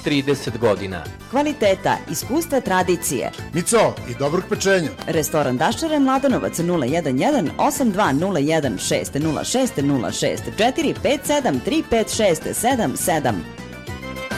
30 godina. Kvaliteta, iskustva, tradicije. Mico i dobrog pečenja. Restoran Daščara Mladenovac 011 8201 606 064 57 356 77.